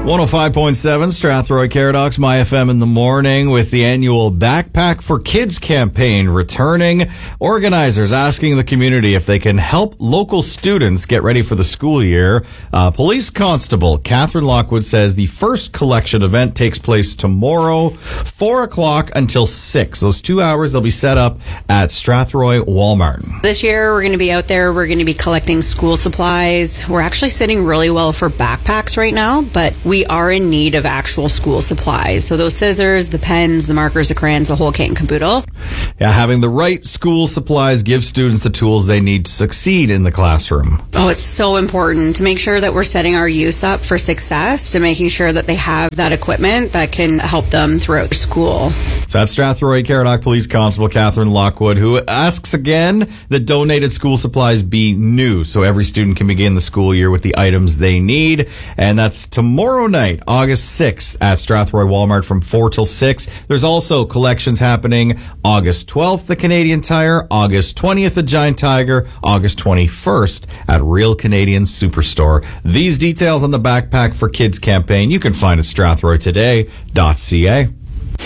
105.7 Strathroy Caradox, My FM in the morning with the annual Backpack for Kids campaign returning. Organizers asking the community if they can help local students get ready for the school year. Police Constable Catherine Lockwood says the first collection event takes place tomorrow, 4 o'clock until 6. Those 2 hours, they'll be set up at Strathroy Walmart. This year, we're going to be out there. We're going to be collecting school supplies. We're actually sitting really well for backpacks right now, but we are in need of actual school supplies. So those scissors, the pens, the markers, the crayons, the whole kit and caboodle. Yeah, having the right school supplies gives students the tools they need to succeed in the classroom. Oh, it's so important to make sure that we're setting our youth up for success, to making sure that they have that equipment that can help them throughout school. So that's Strathroy Caradoc Police Constable Catherine Lockwood, who asks again that donated school supplies be new, so every student can begin the school year with the items they need. And that's tomorrow night, August 6th at Strathroy Walmart from 4 till 6. There's also collections happening August 12th, the Canadian Tire, August 20th at Giant Tiger, August 21st at Real Canadian Superstore. These details on the Backpack for Kids campaign you can find at strathroytoday.ca.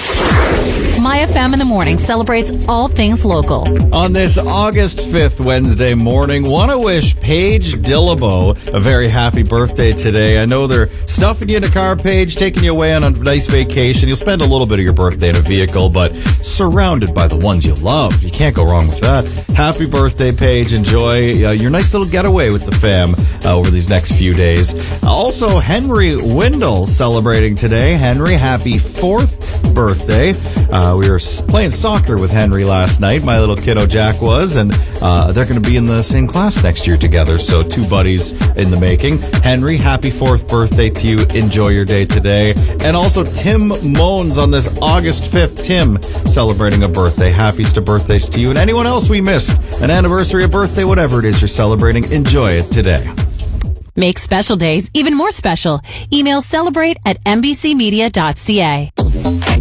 My FM in the morning celebrates all things local. On this August 5th Wednesday morning, want to wish Paige Dillabo a very happy birthday today. I know they're stuffing you in a car, Paige, taking you away on a nice vacation. You'll spend a little bit of your birthday in a vehicle, but surrounded by the ones you love. You can't go wrong with that. Happy birthday, Paige. Enjoy your nice little getaway with the fam over these next few days. Also, Henry Windle celebrating today. Henry, happy 4th birthday. We were playing soccer with Henry last night. My little kiddo Jack was, and they're going to be in the same class next year together. So 2 buddies in the making. Henry, happy 4th birthday to you. Enjoy your day today. And also Tim Moans on this August 5th. Tim celebrating a birthday. Happiest of birthdays to you. And anyone else we missed, an anniversary, a birthday, whatever it is you're celebrating, enjoy it today. Make special days even more special. Email celebrate@nbcmedia.ca.